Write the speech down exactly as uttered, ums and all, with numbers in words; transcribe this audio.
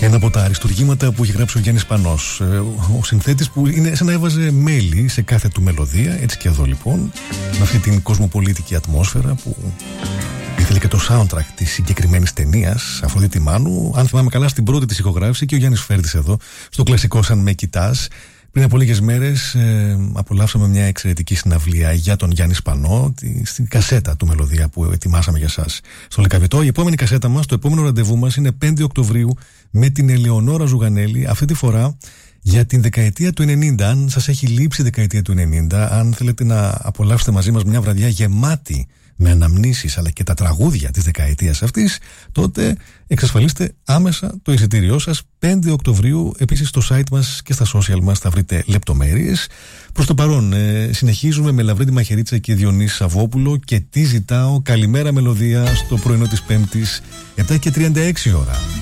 Ένα από τα αριστουργήματα που έχει γράψει ο Γιάννης Πανός. Ο συνθέτης που είναι σαν να έβαζε μέλι σε κάθε του μελωδία. Έτσι και εδώ λοιπόν, με αυτή την κοσμοπολίτικη ατμόσφαιρα που ήθελε και το soundtrack της συγκεκριμένης ταινίας, Αφροδίτη Μάνου. Αν θυμάμαι καλά, στην πρώτη της ηχογράφηση και ο Γιάννης Φέρτης εδώ, στο κλασικό Σαν με κοιτάς. Πριν από λίγες μέρες ε, απολαύσαμε μια εξαιρετική συναυλία για τον Γιάννη Σπανό, τη, στην κασέτα του μελωδία που ετοιμάσαμε για σας στο Λεκαβητό. Η επόμενη κασέτα μας, το επόμενο ραντεβού μας είναι πέντε Οκτωβρίου με την Ελεονόρα Ζουγανέλη, αυτή τη φορά για την δεκαετία του ενενήντα. Αν σας έχει λείψει η δεκαετία του ενενήντα, αν θέλετε να απολαύσετε μαζί μας μια βραδιά γεμάτη με αναμνήσεις αλλά και τα τραγούδια της δεκαετίας αυτής, τότε εξασφαλίστε άμεσα το εισιτήριό σας. Πέντε Οκτωβρίου, επίσης στο site μας και στα social μας θα βρείτε λεπτομέρειες. Προς το παρόν ε, συνεχίζουμε με Λαβρέντη Μαχαιρίτσα και Διονύση Σαββόπουλο και τι ζητάω. Καλημέρα μελωδία στο πρωινό της Πέμπτης, επτά και τριάντα έξι ώρα.